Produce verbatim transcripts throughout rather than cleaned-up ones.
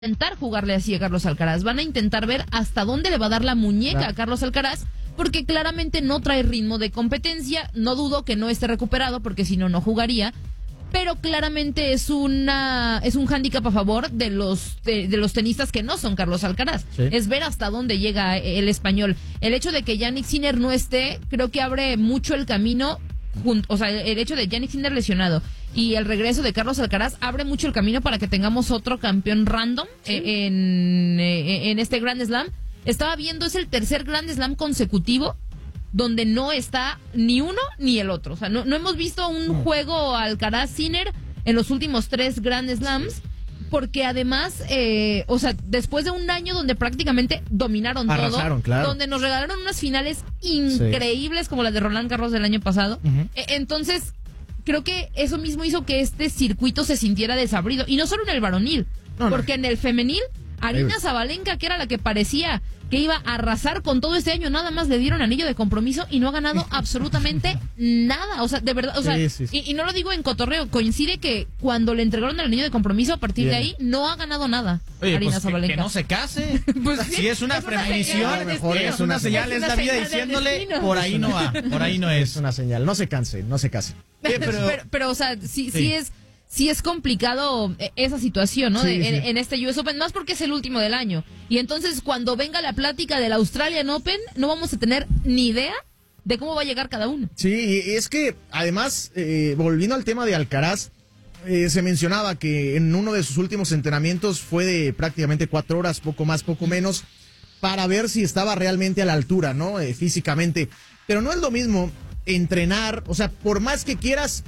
intentar jugarle así a Carlos Alcaraz, van a intentar ver hasta dónde le va a dar la muñeca claro. a Carlos Alcaraz, porque claramente no trae ritmo de competencia. No dudo que no esté recuperado, porque si no, no jugaría, pero claramente es una es un hándicap a favor de los de, de los tenistas que no son Carlos Alcaraz. Sí. Es ver hasta dónde llega el español. El hecho de que Jannik Sinner no esté, creo que abre mucho el camino. O sea, el hecho de Jannik Sinner lesionado y el regreso de Carlos Alcaraz abre mucho el camino para que tengamos otro campeón random sí. en, en este Grand Slam. Estaba viendo, es el tercer Grand Slam consecutivo donde no está ni uno ni el otro. O sea, no, no hemos visto un no. juego Alcaraz-Sinner en los últimos tres Grand Slams, porque además, eh, o sea, después de un año donde prácticamente dominaron Arrasaron, todo, claro. donde nos regalaron unas finales increíbles sí. como las de Roland Garros del año pasado, uh-huh. eh, entonces creo que eso mismo hizo que este circuito se sintiera desabrido, y no solo en el varonil, no, porque no. en el femenil, Aryna Sabalenka, que era la que parecía que iba a arrasar con todo este año, nada más le dieron anillo de compromiso y no ha ganado absolutamente nada. O sea, de verdad, o sea, sí, sí, sí. Y, y no lo digo en cotorreo, coincide que cuando le entregaron el anillo de compromiso, a partir Bien. de ahí, no ha ganado nada. Oye, Aryna pues Sabalenka. Que, que no se case. Pues sí, si es una es premonición, una mejor es una señal, es la vida diciéndole, por ahí no va, por ahí no es. Es una señal, no se canse, no se case. Pero, pero, pero o sea, sí, sí, sí es... Sí es complicado esa situación, ¿no? Sí, de, sí. En, en este U S Open, más porque es el último del año. Y entonces, cuando venga la plática del Australian Open, no vamos a tener ni idea de cómo va a llegar cada uno. Sí, es que, además, eh, volviendo al tema de Alcaraz, eh, se mencionaba que en uno de sus últimos entrenamientos fue de prácticamente cuatro horas, poco más, poco menos, para ver si estaba realmente a la altura, ¿no? Eh, físicamente. Pero no es lo mismo entrenar, o sea, por más que quieras...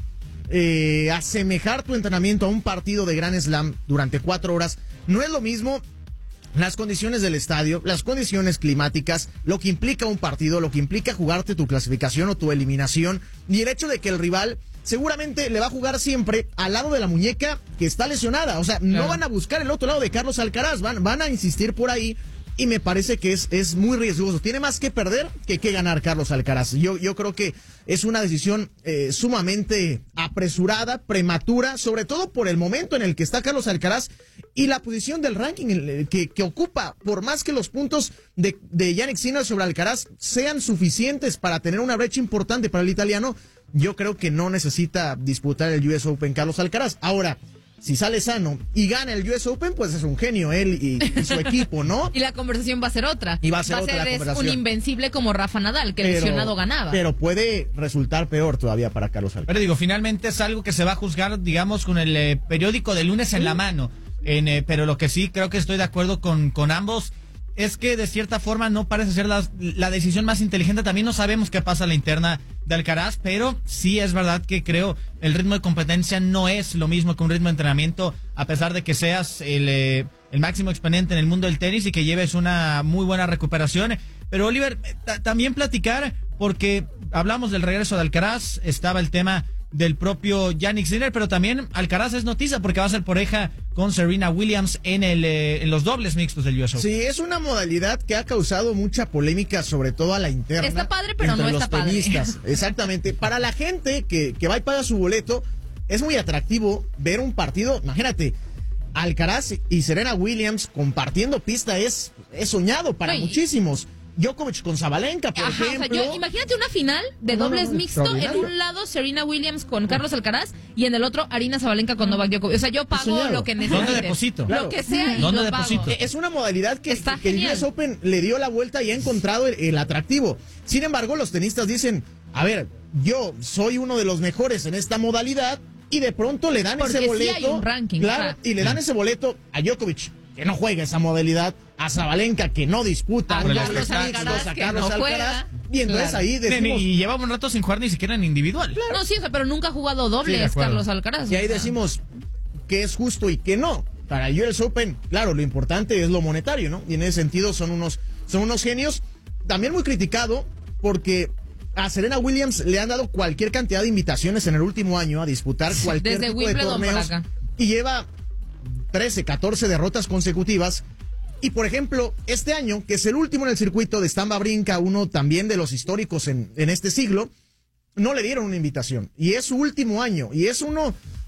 Eh, asemejar tu entrenamiento a un partido de Grand Slam durante cuatro horas, no es lo mismo las condiciones del estadio, las condiciones climáticas, lo que implica un partido, lo que implica jugarte tu clasificación o tu eliminación, y el hecho de que el rival seguramente le va a jugar siempre al lado de la muñeca que está lesionada. O sea, no claro. van a buscar el otro lado de Carlos Alcaraz, van, van a insistir por ahí. Y me parece que es, es muy riesgoso. Tiene más que perder que que ganar Carlos Alcaraz. Yo, yo creo que es una decisión eh, sumamente apresurada, prematura, sobre todo por el momento en el que está Carlos Alcaraz y la posición del ranking que, que ocupa. Por más que los puntos de, de Jannik Sinner sobre Alcaraz sean suficientes para tener una brecha importante para el italiano, yo creo que no necesita disputar el U S Open Carlos Alcaraz. Ahora, si sale sano y gana el U S Open, pues es un genio él y, y su equipo, ¿no? Y la conversación va a ser otra. Y va a ser, va a ser otra la conversación. Es un invencible como Rafa Nadal, que pero, lesionado ganaba. Pero puede resultar peor todavía para Carlos Alcaraz. Pero digo, finalmente es algo que se va a juzgar, digamos, con el eh, periódico de lunes en sí. la mano. En, eh, pero lo que sí creo que estoy de acuerdo con, con ambos es que de cierta forma no parece ser la, la decisión más inteligente. También no sabemos qué pasa a la interna de Alcaraz, pero sí es verdad que creo el ritmo de competencia no es lo mismo que un ritmo de entrenamiento, a pesar de que seas el, eh, el máximo exponente en el mundo del tenis y que lleves una muy buena recuperación. Pero Oliver, t- también platicar, porque hablamos del regreso de Alcaraz, estaba el tema del propio Jannik Sinner, pero también Alcaraz es noticia porque va a ser pareja con Serena Williams en el eh, en los dobles mixtos del U S Open. Sí, es una modalidad que ha causado mucha polémica, sobre todo a la interna. Está padre, pero no está padre. Tenistas. Exactamente. Para la gente que, que va y paga su boleto, es muy atractivo ver un partido. Imagínate, Alcaraz y Serena Williams compartiendo pista es, es soñado para Oye. muchísimos. Djokovic con Sabalenka, por Ajá, ejemplo. O sea, yo, imagínate una final de no, dobles no, no, mixto. En un lado Serena Williams con Carlos Alcaraz y en el otro Aryna Sabalenka con Novak Djokovic. O sea, yo pago lo que necesite. ¿Dónde deposito? Lo que sea y ¿Dónde lo deposito? pago. Es una modalidad que, Está que el U S Open le dio la vuelta y ha encontrado el, el atractivo. Sin embargo, los tenistas dicen, a ver, yo soy uno de los mejores en esta modalidad y de pronto le dan Porque ese boleto. Sí hay un ranking, claro, claro. y le dan ese boleto a Djokovic, que no juega esa modalidad, a Zabalenka, que no disputa, a un Carlos Alcaraz, a que Carlos no Alcaraz, juega. Y entonces claro. ahí decimos... Y lleva un rato sin jugar ni siquiera en individual. Claro. No, sí, pero nunca ha jugado dobles, sí, Carlos Alcaraz. Y ahí decimos que es justo y que no. Para el U S Open, claro, lo importante es lo monetario, ¿no? Y en ese sentido son unos, son unos genios. También muy criticado porque a Serena Williams le han dado cualquier cantidad de invitaciones en el último año a disputar cualquier Desde tipo Wimbledon de torneos. Y lleva trece, catorce derrotas consecutivas. Y por ejemplo, este año, que es el último en el circuito de Stan Wawrinka, uno también de los históricos en, en este siglo, no le dieron una invitación. Y es su último año. Y es uno,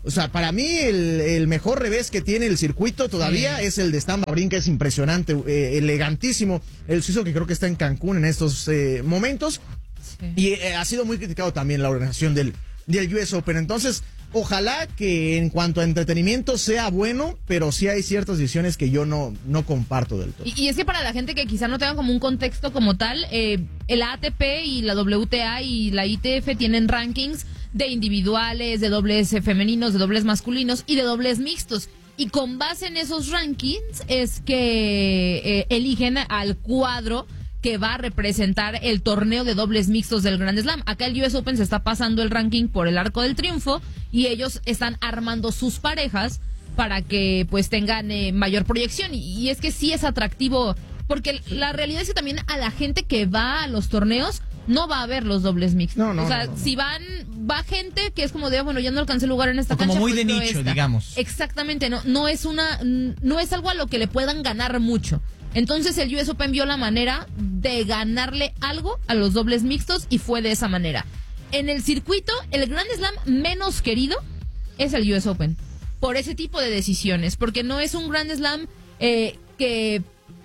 O sea, para mí el, el mejor revés que tiene el circuito todavía sí. es el de Stan Wawrinka, es impresionante, eh, elegantísimo. El suizo que creo que está en Cancún en estos eh, momentos. Sí. Y eh, ha sido muy criticado también la organización del, del U S Open. Entonces, ojalá que en cuanto a entretenimiento sea bueno, pero sí hay ciertas decisiones que yo no, no comparto del todo. Y, y es que para la gente que quizá no tenga como un contexto como tal, eh, el A T P y la W T A y la I T F tienen rankings de individuales, de dobles femeninos, de dobles masculinos y de dobles mixtos. Y con base en esos rankings es que eh, eligen al cuadro que va a representar el torneo de dobles mixtos del Grand Slam. Acá el U S Open se está pasando el ranking por el Arco del Triunfo y ellos están armando sus parejas para que pues tengan eh, mayor proyección. Y, y es que sí es atractivo, porque la realidad es que también a la gente que va a los torneos no va a ver los dobles mixtos. No, no, o sea, no, no. si van, va gente que es como de, bueno, ya no alcancé lugar en esta o como cancha. muy pues de no nicho, esta. digamos. Exactamente, no, no es una, no es algo a lo que le puedan ganar mucho. Entonces el U S Open vio la manera de ganarle algo a los dobles mixtos y fue de esa manera. En el circuito, el Grand Slam menos querido es el U S Open, por ese tipo de decisiones, porque no es un Grand Slam eh, que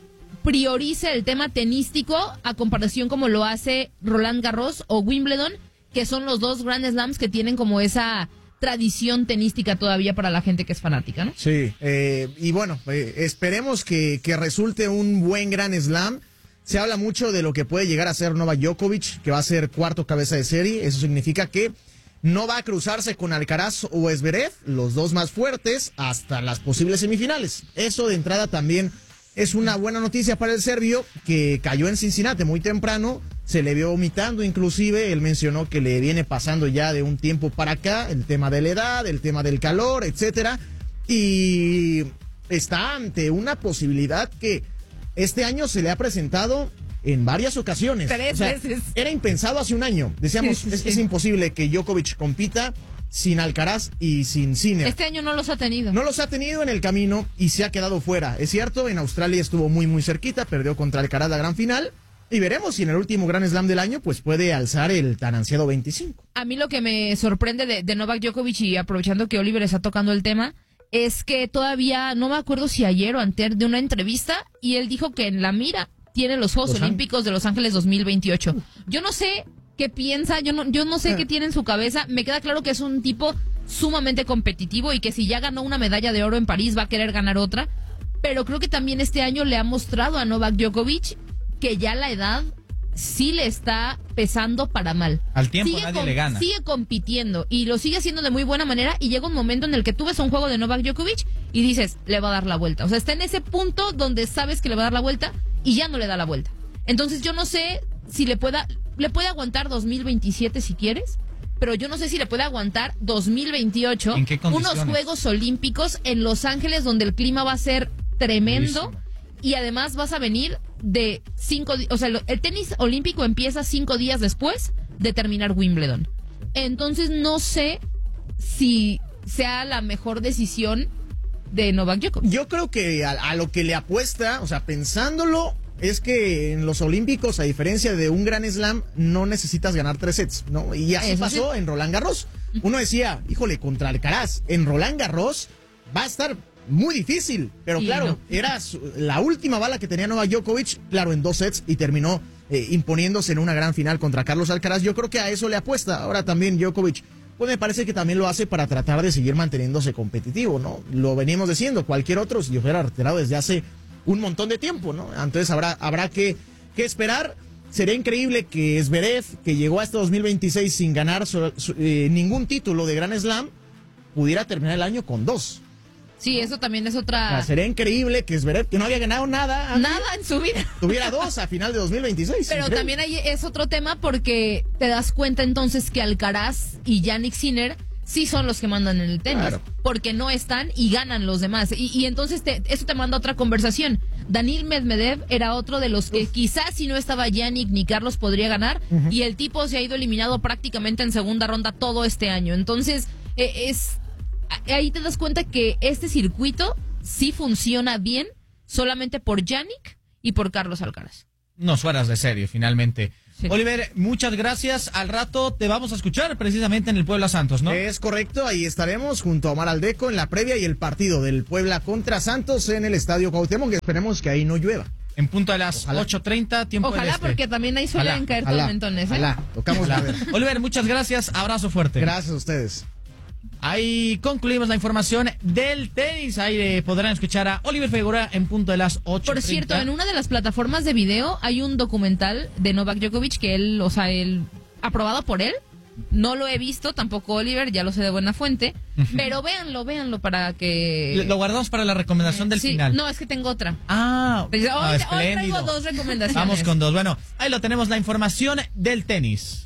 priorice el tema tenístico a comparación como lo hace Roland Garros o Wimbledon, que son los dos Grand Slams que tienen como esa tradición tenística todavía para la gente que es fanática, ¿no? Sí, eh, y bueno, eh, esperemos que, que resulte un buen Grand Slam. Se habla mucho de lo que puede llegar a ser Novak Djokovic, que va a ser cuarto cabeza de serie. Eso significa que no va a cruzarse con Alcaraz o Zverev, los dos más fuertes, hasta las posibles semifinales. Eso de entrada también es una buena noticia para el serbio, que cayó en Cincinnati muy temprano, se le vio vomitando inclusive, él mencionó que le viene pasando ya de un tiempo para acá, el tema de la edad, el tema del calor, etcétera, y está ante una posibilidad que este año se le ha presentado en varias ocasiones. Tres o sea, veces. Era impensado hace un año, decíamos, Sí, sí, es, sí. es imposible que Djokovic compita sin Alcaraz y sin Sinner. Este año no los ha tenido. No los ha tenido en el camino y se ha quedado fuera. Es cierto, en Australia estuvo muy muy cerquita, perdió contra Alcaraz la gran final. Y veremos si en el último Grand Slam del año pues puede alzar el tan ansiado veinticinco. A mí lo que me sorprende de, de Novak Djokovic, y aprovechando que Oliver está tocando el tema, es que todavía, no me acuerdo si ayer o antes de una entrevista, y él dijo que en la mira tiene los Juegos Los Olímpicos de Los Ángeles dos mil veintiocho. Yo no sé qué piensa, yo no, yo no sé qué tiene en su cabeza. Me queda claro que es un tipo sumamente competitivo y que si ya ganó una medalla de oro en París va a querer ganar otra, pero creo que también este año le ha mostrado a Novak Djokovic que ya la edad sí le está pesando para mal. Al tiempo sigue nadie com- le gana. Sigue compitiendo y lo sigue haciendo de muy buena manera, y llega un momento en el que tú ves un juego de Novak Djokovic y dices, le va a dar la vuelta. O sea, está en ese punto donde sabes que le va a dar la vuelta y ya no le da la vuelta. Entonces yo no sé si le pueda, le puede aguantar dos mil veintisiete si quieres, pero yo no sé si le puede aguantar dos mil veintiocho. ¿En qué condiciones? Unos Juegos Olímpicos en Los Ángeles donde el clima va a ser tremendo. Durísimo. Y además vas a venir de cinco días, o sea, lo- el tenis olímpico empieza cinco días después de terminar Wimbledon. Entonces no sé si sea la mejor decisión de Novak Djokovic. Yo creo que a, a lo que le apuesta, o sea, pensándolo, es que en los Olímpicos, a diferencia de un Grand Slam, no necesitas ganar tres sets, ¿no? Y así Eso pasó sí. en Roland Garros. Uno decía, híjole, contra Alcaraz, en Roland Garros va a estar muy difícil, pero Sí, claro, no. era su- la última bala que tenía Novak Djokovic, claro, en dos sets, y terminó eh, imponiéndose en una gran final contra Carlos Alcaraz. Yo creo que a eso le apuesta. Ahora también Djokovic, pues me parece que también lo hace para tratar de seguir manteniéndose competitivo, ¿no? Lo venimos diciendo, cualquier otro, si yo fuera retirado desde hace un montón de tiempo, ¿no? Entonces habrá, habrá que, que esperar. Sería increíble que Zverev, que llegó hasta dos mil veintiséis sin ganar so- so- eh, ningún título de Grand Slam, pudiera terminar el año con dos. Sí, eso también es O otra... sea, sería increíble que Zverev, que no había ganado nada, antes, Nada en su vida. tuviera dos a final de dos mil veintiséis. Pero Increíble. también ahí es otro tema, porque te das cuenta entonces que Alcaraz y Yannick Sinner sí son los que mandan en el tenis, Claro. porque no están y ganan los demás. Y, y entonces te, eso te manda a otra conversación. Daniil Medvedev era otro de los que quizás si no estaba Yannick ni Carlos podría ganar, y el tipo se ha ido eliminado prácticamente en segunda ronda todo este año. Entonces, eh, es a- ahí te das cuenta que este circuito sí funciona bien solamente por Yannick y por Carlos Alcaraz. Unos fueras de serie, finalmente. Sí. Oliver, muchas gracias. Al rato te vamos a escuchar precisamente en el Puebla Santos, ¿no? Es correcto, ahí estaremos junto a Omar Aldeco en la previa y el partido del Puebla contra Santos en el Estadio Cuauhtémoc, que esperemos que ahí no llueva. En punto a las ocho treinta, tiempo Ojalá, del este. porque también ahí suelen Ojalá, caer ojalá, tormentones, ¿eh? Ojalá, tocamos la ver. Oliver, muchas gracias. Abrazo fuerte. Gracias a ustedes. Ahí concluimos la información del tenis. Ahí eh, podrán escuchar a Oliver Figueroa en punto de las ocho. Por cierto, en una de las plataformas de video hay un documental de Novak Djokovic que él, o sea, él, aprobado por él. No lo he visto, tampoco Oliver, ya lo sé de buena fuente. Pero véanlo, véanlo para que... Lo guardamos para la recomendación del sí, final. No, es que tengo otra. Ah, Hoy, ah, hoy espléndido. traigo dos recomendaciones. Vamos con dos. Bueno, ahí lo tenemos, la información del tenis.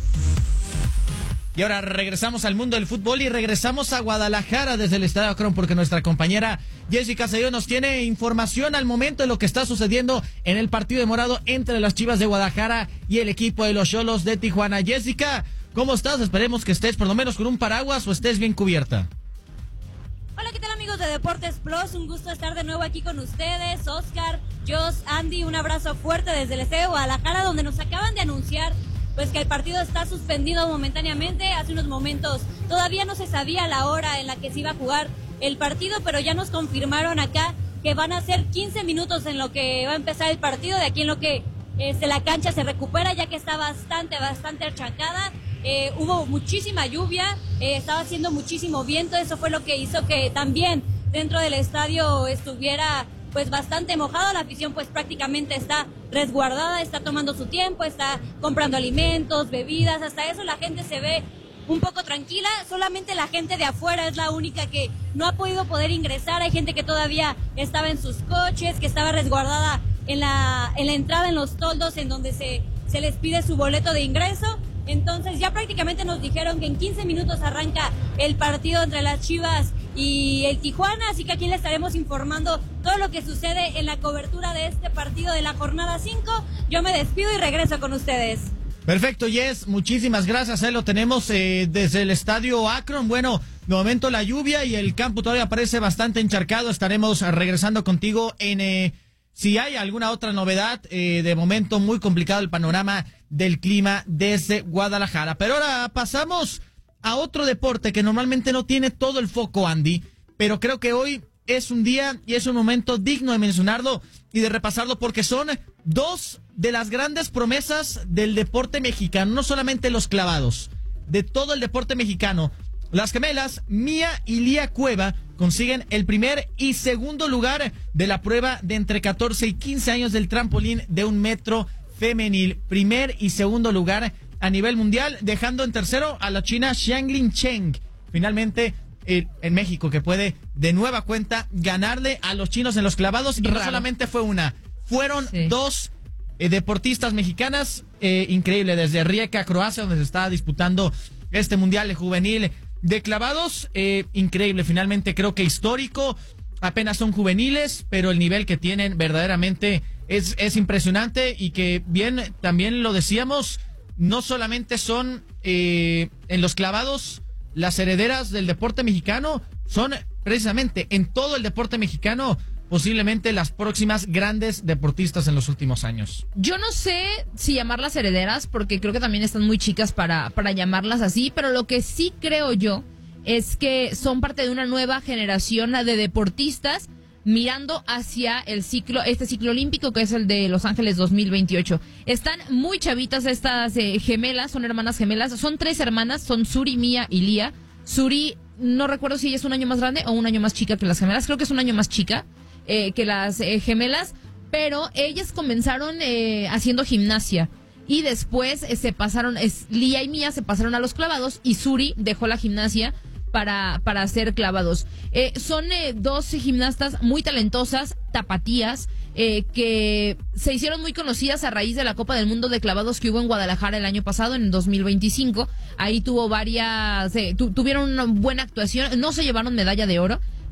Y ahora regresamos al mundo del fútbol y regresamos a Guadalajara desde el Estadio Akron, porque nuestra compañera Jessica Cedillo nos tiene información al momento de lo que está sucediendo en el partido de morado entre las Chivas de Guadalajara y el equipo de los Xolos de Tijuana. Jessica, ¿cómo estás? Esperemos que estés por lo menos con un paraguas o estés bien cubierta. Hola, ¿qué tal, amigos de Deportes Plus? Un gusto estar de nuevo aquí con ustedes. Oscar, Jos, Andy, un abrazo fuerte desde el Estadio de Guadalajara, donde nos acaban de anunciar pues que el partido está suspendido momentáneamente. Hace unos momentos todavía no se sabía la hora en la que se iba a jugar el partido, pero ya nos confirmaron acá que van a ser quince minutos en lo que va a empezar el partido, de aquí en lo que este, la cancha se recupera, ya que está bastante, bastante achacada. Eh, hubo muchísima lluvia, eh, estaba haciendo muchísimo viento, eso fue lo que hizo que también dentro del estadio estuviera pues bastante mojado. La afición pues prácticamente está resguardada, está tomando su tiempo, está comprando alimentos, bebidas, hasta eso la gente se ve un poco tranquila. Solamente la gente de afuera es la única que no ha podido poder ingresar. Hay gente que todavía estaba en sus coches, que estaba resguardada en la, en la entrada, en los toldos, en donde se, se les pide su boleto de ingreso. Entonces ya prácticamente nos dijeron que en quince minutos arranca el partido entre las Chivas y el Tijuana, así que aquí les estaremos informando todo lo que sucede en la cobertura de este partido de la jornada cinco. Yo me despido y regreso con ustedes. Perfecto, Yes, muchísimas gracias. Ahí lo tenemos eh, desde el Estadio Akron. Bueno, de momento la lluvia y el campo todavía parece bastante encharcado. Estaremos regresando contigo en... Eh, si hay alguna otra novedad, eh, de momento muy complicado el panorama del clima desde Guadalajara. Pero ahora pasamos a otro deporte que normalmente no tiene todo el foco, Andy, pero creo que hoy es un día y es un momento digno de mencionarlo y de repasarlo, porque son dos de las grandes promesas del deporte mexicano, no solamente los clavados, de todo el deporte mexicano. Las gemelas Mía y Lía Cueva consiguen el primer y segundo lugar de la prueba de entre catorce y quince años del trampolín de un metro femenil. Primer y segundo lugar a nivel mundial, dejando en tercero a la china Xianglin Cheng. Finalmente, eh, en México, que puede de nueva cuenta ganarle a los chinos en los clavados. Y Raro. no solamente fue una, fueron Sí. dos eh, deportistas mexicanas. Eh, increíble, desde Rijeka, Croacia, donde se está disputando este mundial de juvenil de clavados. Eh, increíble, finalmente creo que histórico. Apenas son juveniles, pero el nivel que tienen verdaderamente es, es impresionante. Y que bien, también lo decíamos, no solamente son eh, en los clavados las herederas del deporte mexicano, son precisamente en todo el deporte mexicano posiblemente las próximas grandes deportistas en los últimos años. Yo no sé si llamarlas herederas, porque creo que también están muy chicas para, para llamarlas así, pero lo que sí creo yo es que son parte de una nueva generación de deportistas mirando hacia el ciclo, este ciclo olímpico que es el de Los Ángeles dos mil veintiocho. Están muy chavitas estas eh, gemelas, son hermanas gemelas, son tres hermanas, son Suri, Mía y Lía. Suri, no recuerdo si ella es un año más grande o un año más chica que las gemelas, creo que es un año más chica eh, que las eh, gemelas, pero ellas comenzaron eh, haciendo gimnasia. Y después eh, se pasaron, es, Lía y Mía se pasaron a los clavados y Suri dejó la gimnasia para, para hacer clavados. Eh, son eh, dos gimnastas muy talentosas, tapatías, eh, que se hicieron muy conocidas a raíz de la Copa del Mundo de Clavados que hubo en Guadalajara el año pasado, en dos mil veinticinco. Ahí tuvo varias, eh, tu, tuvieron una buena actuación, no se llevaron medalla de oro,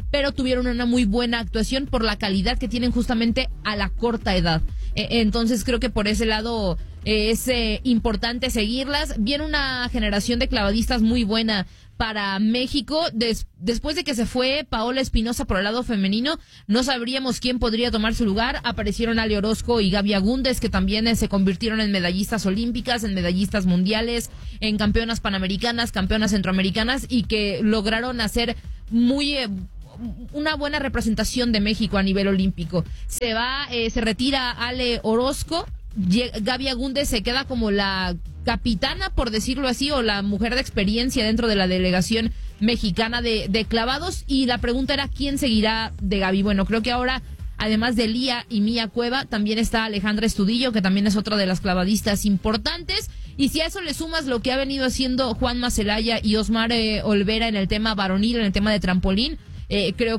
pero tuvieron una muy buena actuación por la calidad que tienen justamente a la corta edad. Eh, entonces creo que por ese lado eh, es eh, importante seguirlas. Viene una generación de clavadistas muy buena para México. Des, después de que se fue Paola Espinosa por el lado femenino, no sabríamos quién podría tomar su lugar. Aparecieron Ale Orozco y Gaby Agúndez, que también eh, se convirtieron en medallistas olímpicas, en medallistas mundiales, en campeonas panamericanas, campeonas centroamericanas, y que lograron hacer muy... Eh, una buena representación de México a nivel olímpico. Se va, eh, se retira Ale Orozco, Gaby Agúndez se queda como la capitana, por decirlo así, o la mujer de experiencia dentro de la delegación mexicana de, de clavados, y la pregunta era ¿quién seguirá de Gaby? Bueno, creo que ahora, además de Lía y Mía Cueva, también está Alejandra Estudillo, que también es otra de las clavadistas importantes, y si a eso le sumas lo que ha venido haciendo Juan Macelaya y Osmar eh, Olvera en el tema varonil, en el tema de trampolín, Eh, creo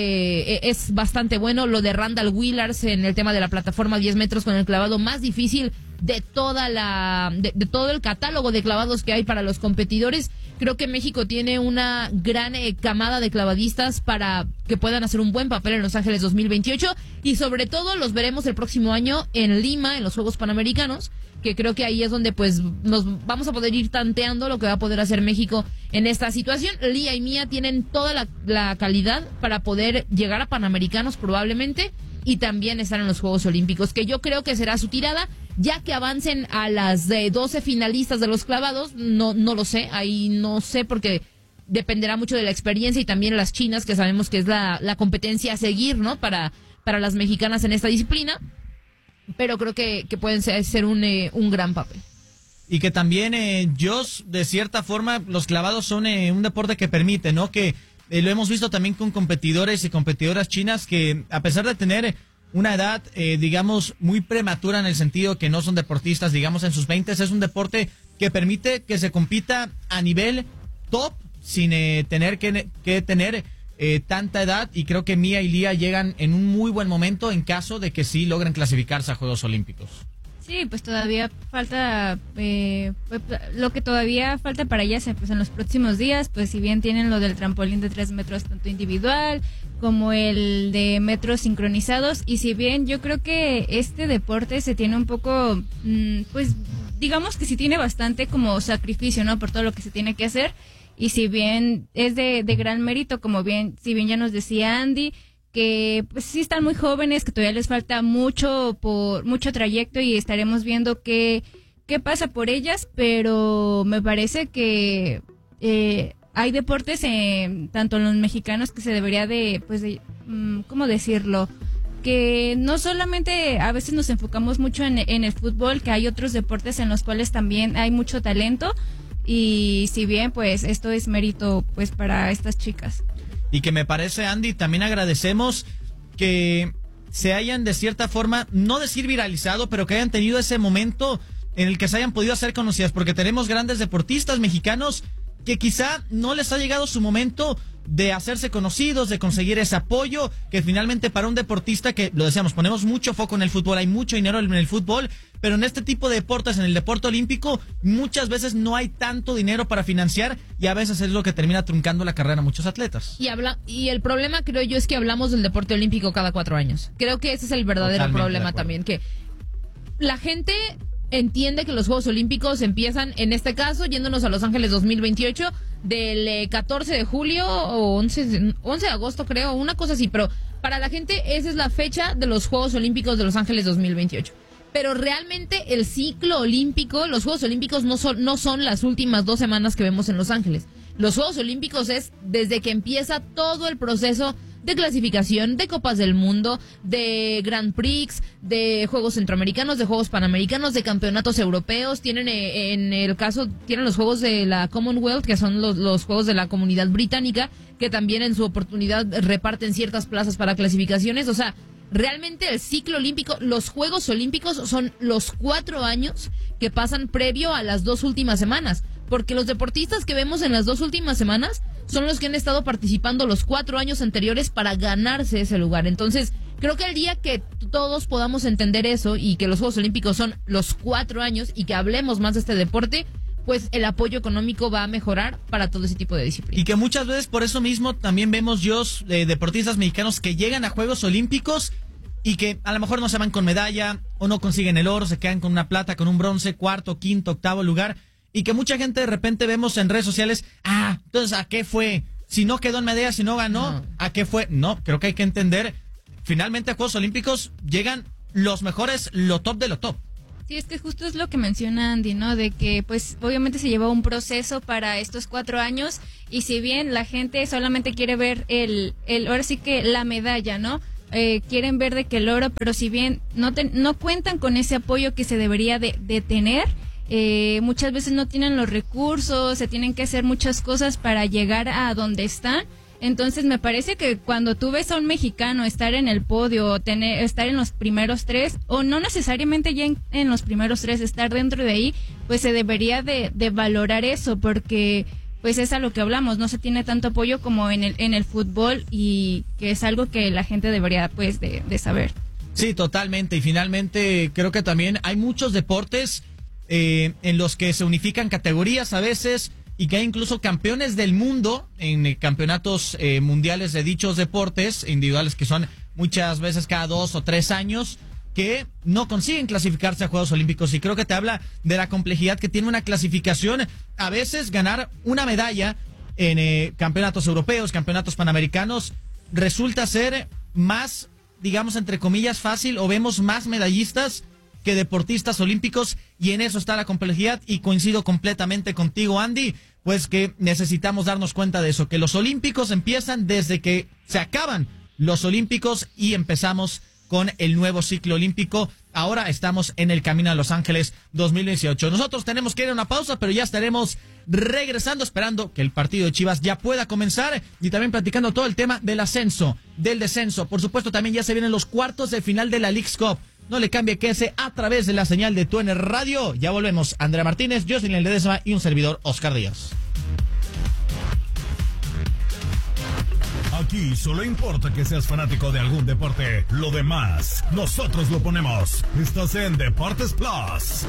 que es bastante bueno. Lo de Randall Willars en el tema de la plataforma diez metros con el clavado más difícil de toda la de, de todo el catálogo de clavados que hay para los competidores. Creo que México tiene una gran eh, camada de clavadistas para que puedan hacer un buen papel en Los Ángeles dos mil veintiocho, y sobre todo los veremos el próximo año en Lima, en los Juegos Panamericanos, que creo que ahí es donde pues nos vamos a poder ir tanteando lo que va a poder hacer México en esta situación. Lía y Mía tienen toda la, la calidad para poder llegar a Panamericanos probablemente, y también estar en los Juegos Olímpicos, que yo creo que será su tirada, ya que avancen a las eh, doce finalistas de los clavados, no, no lo sé, ahí no sé, porque dependerá mucho de la experiencia, y también las chinas, que sabemos que es la, la competencia a seguir, ¿no? Para, para las mexicanas en esta disciplina. Pero creo que, que pueden ser, ser un, eh, un gran papel. Y que también, eh, Jos, de cierta forma, los clavados son eh, un deporte que permite, ¿no? Que eh, lo hemos visto también con competidores y competidoras chinas que, a pesar de tener una edad, eh, digamos, muy prematura en el sentido que no son deportistas, digamos, en sus veintes, es un deporte que permite que se compita a nivel top sin eh, tener que, que tener... Eh, tanta edad, y creo que Mía y Lía llegan en un muy buen momento en caso de que sí logren clasificarse a Juegos Olímpicos. Sí, pues todavía falta, eh, lo que todavía falta para ellas, pues en los próximos días, pues si bien tienen lo del trampolín de tres metros tanto individual como el de metros sincronizados, y si bien yo creo que este deporte se tiene un poco, mmm, pues digamos que sí tiene bastante como sacrificio, ¿no? Por todo lo que se tiene que hacer. Y si bien es de, de gran mérito, como bien, si bien ya nos decía Andy, que pues sí están muy jóvenes, que todavía les falta mucho por mucho trayecto, y estaremos viendo qué, qué pasa por ellas, pero me parece que eh, hay deportes, eh, tanto en los mexicanos, que se debería de, pues, de, ¿cómo decirlo? Que no solamente a veces nos enfocamos mucho en, en el fútbol, que hay otros deportes en los cuales también hay mucho talento. Y si bien, pues, esto es mérito, pues, para estas chicas. Y que me parece, Andy, también agradecemos que se hayan, de cierta forma, no decir viralizado, pero que hayan tenido ese momento en el que se hayan podido hacer conocidas, porque tenemos grandes deportistas mexicanos que quizá no les ha llegado su momento de hacerse conocidos, de conseguir ese apoyo, que finalmente para un deportista, que lo decíamos, ponemos mucho foco en el fútbol, hay mucho dinero en el fútbol, pero en este tipo de deportes, en el deporte olímpico, muchas veces no hay tanto dinero para financiar, y a veces es lo que termina truncando la carrera a muchos atletas. Y habla y el problema, creo yo, es que hablamos del deporte olímpico cada cuatro años. Creo que ese es el verdadero Totalmente problema también, que la gente entiende que los Juegos Olímpicos empiezan, en este caso, yéndonos a Los Ángeles dos mil veintiocho, del eh, catorce de julio o once de agosto, creo, una cosa así, pero para la gente esa es la fecha de los Juegos Olímpicos de Los Ángeles dos mil veintiocho. Pero realmente el ciclo olímpico, los Juegos Olímpicos no son, no son las últimas dos semanas que vemos en Los Ángeles. Los Juegos Olímpicos es desde que empieza todo el proceso de clasificación, de Copas del Mundo, de Grand Prix, de Juegos Centroamericanos, de Juegos Panamericanos, de Campeonatos Europeos. Tienen, eh, en el caso, tienen los Juegos de la Commonwealth, que son los, los Juegos de la Comunidad Británica, que también en su oportunidad reparten ciertas plazas para clasificaciones. O sea, realmente el ciclo olímpico, los Juegos Olímpicos son los cuatro años que pasan previo a las dos últimas semanas, porque los deportistas que vemos en las dos últimas semanas son los que han estado participando los cuatro años anteriores para ganarse ese lugar. Entonces, creo que el día que todos podamos entender eso, y que los Juegos Olímpicos son los cuatro años, y que hablemos más de este deporte, pues el apoyo económico va a mejorar para todo ese tipo de disciplinas. Y que muchas veces por eso mismo también vemos yo eh, deportistas mexicanos que llegan a Juegos Olímpicos y que a lo mejor no se van con medalla o no consiguen el oro, se quedan con una plata, con un bronce, cuarto, quinto, octavo lugar, y que mucha gente de repente vemos en redes sociales, ah, entonces ¿a qué fue? Si no quedó en medalla, si no ganó, no. ¿A qué fue? No, creo que hay que entender, finalmente a Juegos Olímpicos llegan los mejores, lo top de lo top. Sí, es que justo es lo que menciona Andy, ¿no? De que pues obviamente se llevó un proceso para estos cuatro años y si bien la gente solamente quiere ver el, el ahora sí que la medalla, ¿no? Eh, quieren ver de que el oro, pero si bien no, te, no cuentan con ese apoyo que se debería de, de tener, eh, muchas veces no tienen los recursos, se tienen que hacer muchas cosas para llegar a donde están. Entonces me parece que cuando tú ves a un mexicano estar en el podio o tener, estar en los primeros tres, o no necesariamente ya en, en los primeros tres, estar dentro de ahí, pues se debería de, de valorar eso, porque pues es a lo que hablamos, no se tiene tanto apoyo como en el, en el fútbol y que es algo que la gente debería pues de, de saber. Sí, totalmente, y finalmente creo que también hay muchos deportes eh, en los que se unifican categorías a veces, y que hay incluso campeones del mundo en eh, campeonatos eh, mundiales de dichos deportes individuales que son muchas veces cada dos o tres años que no consiguen clasificarse a Juegos Olímpicos, y creo que te habla de la complejidad que tiene una clasificación. A veces ganar una medalla en eh, campeonatos europeos, campeonatos panamericanos resulta ser más, digamos entre comillas, fácil, o vemos más medallistas que deportistas olímpicos, y en eso está la complejidad, y coincido completamente contigo, Andy, pues que necesitamos darnos cuenta de eso, que los olímpicos empiezan desde que se acaban los olímpicos y empezamos con el nuevo ciclo olímpico. Ahora estamos en el camino a Los Ángeles dos mil dieciocho. Nosotros tenemos que ir a una pausa, pero ya estaremos regresando, esperando que el partido de Chivas ya pueda comenzar, y también platicando todo el tema del ascenso, del descenso. Por supuesto, también ya se vienen los cuartos de final de la Leagues Cup. No le cambie, quédese a través de la señal de Tu N Radio. Ya volvemos. Andrea Martínez, Jocelyn Ledesma y un servidor, Oscar Díaz. Aquí solo importa que seas fanático de algún deporte. Lo demás, nosotros lo ponemos. Estás en Deportes Plus.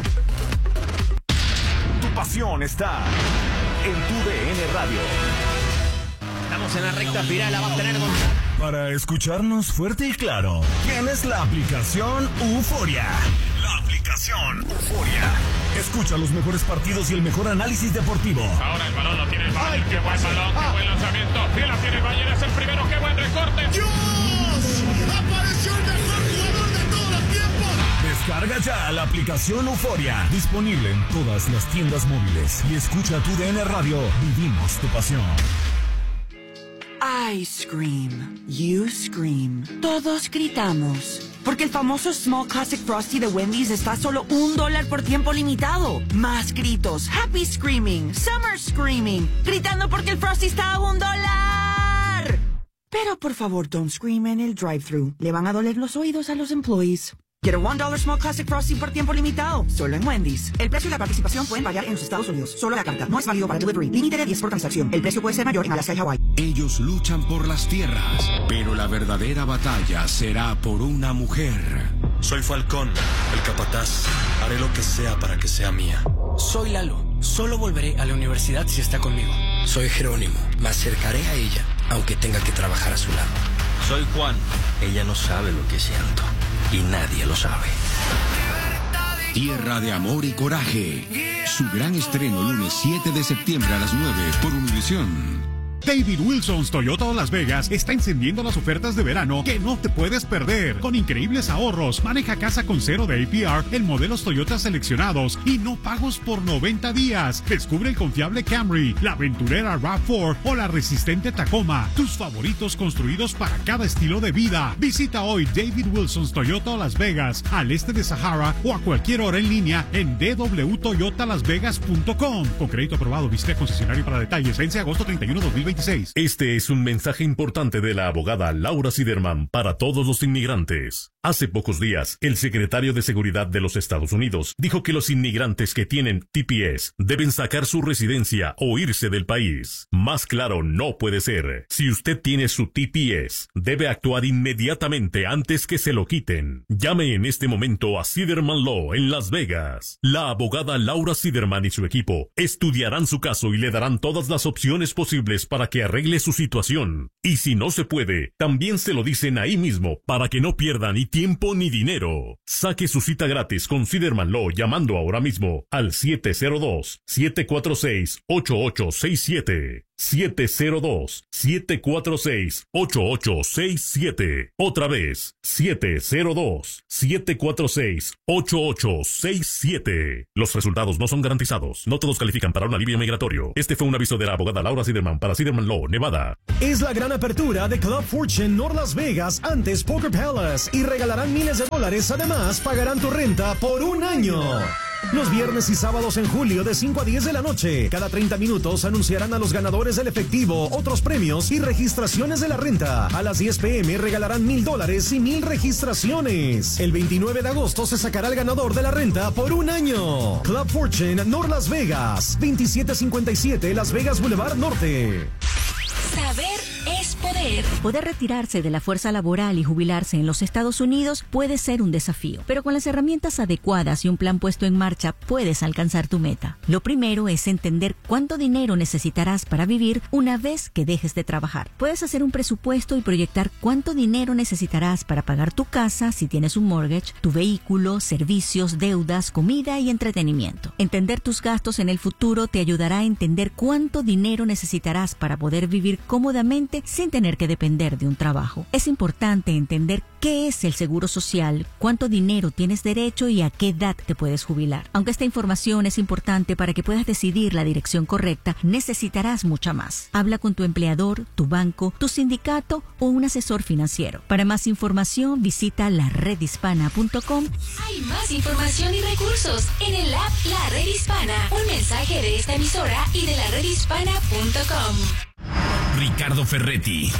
Tu pasión está en Tu D N Radio. Estamos en la recta final, la va a tener con... Para escucharnos fuerte y claro, tienes la aplicación Euforia. La aplicación Euforia. Escucha los mejores partidos y el mejor análisis deportivo. Ahora el balón lo tiene el Bayern. ¡Qué buen balón! ¡Qué buen lanzamiento! ¡Bien la tiene el Bayern! ¡Es el primero! ¡Qué buen recorte! ¡Dios! ¡Apareció el mejor jugador de todos los tiempos! Descarga ya la aplicación Euforia. Disponible en todas las tiendas móviles. Y escucha Tu D N Radio. Vivimos tu pasión. I scream, you scream, todos gritamos. Porque el famoso Small Classic Frosty de Wendy's está a solo un dólar por tiempo limitado. Más gritos, happy screaming, summer screaming, gritando porque el Frosty está a un dólar. Pero por favor, don't scream en el drive-thru. Le van a doler los oídos a los employees. Get a one dollar Small Classic Frosty por tiempo limitado, solo en Wendy's. El precio y la participación pueden variar en los Estados Unidos. Solo la carta. No es válido para delivery. Límite de diez por transacción. El precio puede ser mayor en Alaska y Hawái. Ellos luchan por las tierras, pero la verdadera batalla será por una mujer. Soy Falcón, el capataz. Haré lo que sea para que sea mía. Soy Lalo. Solo volveré a la universidad si está conmigo. Soy Jerónimo. Me acercaré a ella, aunque tenga que trabajar a su lado. Soy Juan. Ella no sabe lo que siento. Y nadie lo sabe. Tierra de amor y coraje. Su gran estreno lunes siete de septiembre a las nueve por Univisión. David Wilson's Toyota Las Vegas está encendiendo las ofertas de verano que no te puedes perder. Con increíbles ahorros, maneja casa con cero de A P R en modelos Toyota seleccionados y no pagos por noventa días. Descubre el confiable Camry, la aventurera RAV cuatro o la resistente Tacoma. Tus favoritos construidos para cada estilo de vida. Visita hoy David Wilson's Toyota Las Vegas, al este de Sahara, o a cualquier hora en línea en d w toyota las vegas punto com. Con crédito aprobado, visite concesionario para detalles. Vence agosto treinta y uno, dos mil veinte. veintiséis. Este es un mensaje importante de la abogada Laura Siderman para todos los inmigrantes. Hace pocos días, el secretario de Seguridad de los Estados Unidos dijo que los inmigrantes que tienen T P S deben sacar su residencia o irse del país. Más claro no puede ser. Si usted tiene su T P S, debe actuar inmediatamente antes que se lo quiten. Llame en este momento a Siderman Law en Las Vegas. La abogada Laura Siderman y su equipo estudiarán su caso y le darán todas las opciones posibles para que arregle su situación. Y si no se puede, también se lo dicen ahí mismo para que no pierda ni tiempo ni dinero. Saque su cita gratis con Siderman Law llamando ahora mismo al siete cero dos, siete cuatro seis, ocho ocho seis siete. siete cero dos, siete cuatro seis, ocho ocho seis siete. Otra vez, siete cero dos, siete cuatro seis, ocho ocho seis siete. Los resultados no son garantizados. No todos califican para un alivio migratorio. Este fue un aviso de la abogada Laura Siderman para Siderman Law, Nevada. Es la gran apertura de Club Fortune North Las Vegas antes Poker Palace y regalarán miles de dólares. Además, pagarán tu renta por un año. Los viernes y sábados en julio de cinco a diez de la noche, cada treinta minutos anunciarán a los ganadores del efectivo, otros premios y registraciones de la renta. A las diez pe eme regalarán mil dólares y mil registraciones. El veintinueve de agosto se sacará el ganador de la renta por un año. Club Fortune North Las Vegas, veintisiete cincuenta y siete Las Vegas Boulevard Norte. Saber es poder. Poder retirarse de la fuerza laboral y jubilarse en los Estados Unidos puede ser un desafío, pero con las herramientas adecuadas y un plan puesto en marcha puedes alcanzar tu meta. Lo primero es entender cuánto dinero necesitarás para vivir una vez que dejes de trabajar. Puedes hacer un presupuesto y proyectar cuánto dinero necesitarás para pagar tu casa si tienes un mortgage, tu vehículo, servicios, deudas, comida y entretenimiento. Entender tus gastos en el futuro te ayudará a entender cuánto dinero necesitarás para poder vivir cómodamente sin tener que depender de un trabajo. Es importante entender qué es el seguro social, cuánto dinero tienes derecho y a qué edad te puedes jubilar. Aunque esta información es importante para que puedas decidir la dirección correcta, necesitarás mucha más. Habla con tu empleador, tu banco, tu sindicato o un asesor financiero. Para más información, visita la red hispana punto com. Hay más información y recursos en el app La Red Hispana. Un mensaje de esta emisora y de la red hispana punto com. Ricardo Ferretti,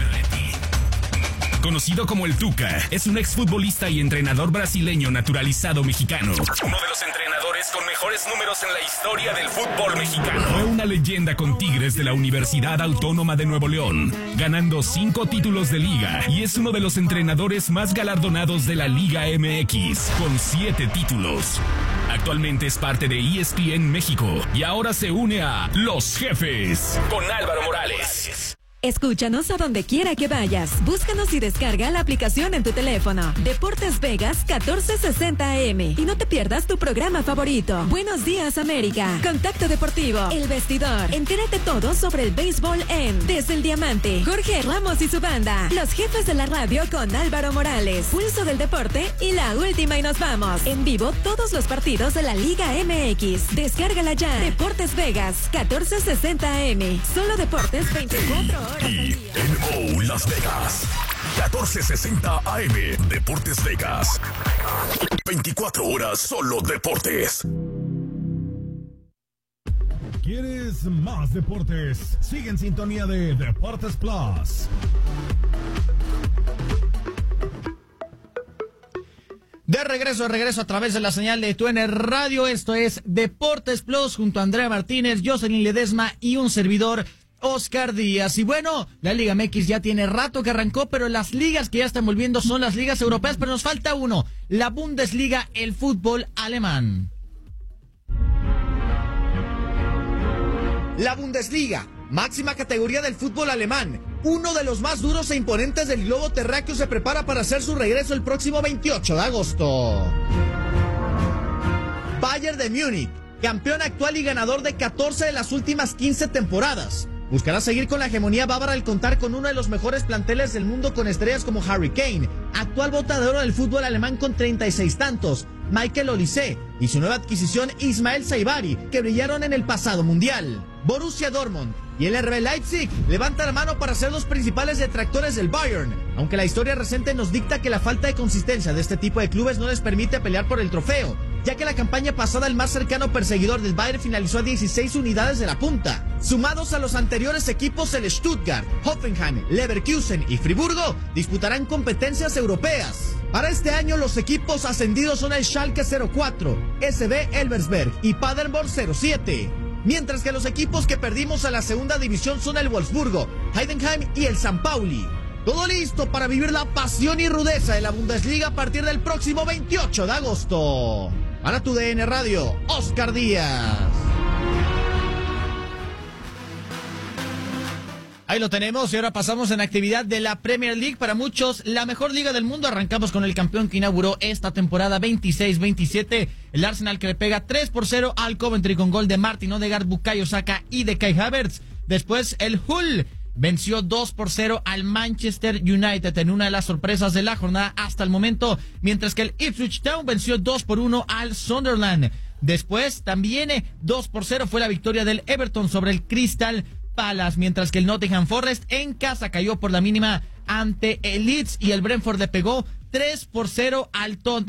conocido como el Tuca, es un exfutbolista y entrenador brasileño naturalizado mexicano. Uno de los entrenadores con mejores números en la historia del fútbol mexicano. Fue una leyenda con Tigres de la Universidad Autónoma de Nuevo León, ganando cinco títulos de liga, y es uno de los entrenadores más galardonados de la Liga eme equis, con siete títulos. Actualmente es parte de E S P N México y ahora se une a Los Jefes con Álvaro Morales. Escúchanos a donde quiera que vayas. Búscanos y descarga la aplicación en tu teléfono. Deportes Vegas catorce sesenta A M. Y no te pierdas tu programa favorito. Buenos días, América. Contacto Deportivo. El Vestidor. Entérate todo sobre el béisbol en Desde el Diamante. Jorge Ramos y su banda. Los Jefes de la Radio con Álvaro Morales. Pulso del Deporte y la última y nos vamos. En vivo todos los partidos de la Liga eme equis. Descárgala ya. Deportes Vegas catorce sesenta A M. Solo deportes veinticuatro horas. Y en O Las Vegas, catorce sesenta A M, Deportes Vegas. veinticuatro horas solo deportes. ¿Quieres más deportes? Sigue en sintonía de Deportes Plus. De regreso, de regreso a través de la señal de Tu N Radio. Esto es Deportes Plus junto a Andrea Martínez, Jocelyn Ledesma y un servidor, Oscar Díaz. Y bueno, la Liga eme equis ya tiene rato que arrancó, pero las ligas que ya están volviendo son las ligas europeas, pero nos falta uno, la Bundesliga, el fútbol alemán. La Bundesliga, máxima categoría del fútbol alemán, uno de los más duros e imponentes del globo terráqueo, se prepara para hacer su regreso el próximo veintiocho de agosto. Bayern de Múnich, campeón actual y ganador de catorce de las últimas quince temporadas, buscará seguir con la hegemonía bávara al contar con uno de los mejores planteles del mundo, con estrellas como Harry Kane, actual bota de oro del fútbol alemán con treinta y seis tantos, Michael Olise y su nueva adquisición Ismael Saibari, que brillaron en el pasado mundial. Borussia Dortmund y el R B Leipzig levantan la mano para ser los principales detractores del Bayern, aunque la historia reciente nos dicta que la falta de consistencia de este tipo de clubes no les permite pelear por el trofeo, ya que la campaña pasada el más cercano perseguidor del Bayern finalizó a dieciséis unidades de la punta. Sumados a los anteriores equipos, el Stuttgart, Hoffenheim, Leverkusen y Friburgo disputarán competencias europeas. Para este año los equipos ascendidos son el Schalke cero cuatro, S V Elversberg y Paderborn cero siete. Mientras que los equipos que perdimos a la segunda división son el Wolfsburgo, Heidenheim y el San Pauli. Todo listo para vivir la pasión y rudeza de la Bundesliga a partir del próximo veintiocho de agosto. Para tu D N Radio, Oscar Díaz. Ahí lo tenemos y ahora pasamos en actividad de la Premier League. Para muchos, la mejor liga del mundo. Arrancamos con el campeón que inauguró esta temporada veintiséis veintisiete. El Arsenal que le pega tres por cero al Coventry con gol de Martin Odegaard, Bukayo Saka y de Kai Havertz. Después el Hull venció dos por cero al Manchester United en una de las sorpresas de la jornada hasta el momento. Mientras que el Ipswich Town venció dos por uno al Sunderland. Después también eh, dos por cero fue la victoria del Everton sobre el Crystal Palace, mientras que el Nottingham Forest en casa cayó por la mínima ante el Leeds y el Brentford le pegó tres por cero al Tottenham.